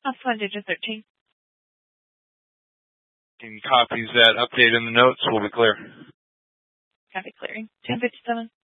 Last one, digit 13. And copies that update in the notes will be clear. Copy clearing. 1057.